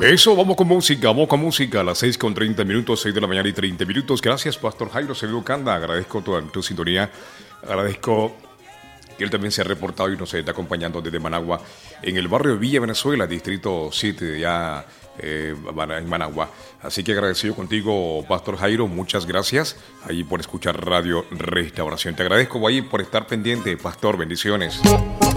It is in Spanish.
Eso, vamos con música a las 6:30, 6 de la mañana y 30 minutos. Gracias, Pastor Jairo Acevedo Canda. Agradezco tu sintonía. Agradezco que él también se ha reportado y nos está acompañando desde Managua, en el barrio de Villa Venezuela, distrito 7, ya en Managua. Así que agradecido contigo, Pastor Jairo. Muchas gracias ahí por escuchar Radio Restauración. Te agradezco ahí por estar pendiente, Pastor. Bendiciones.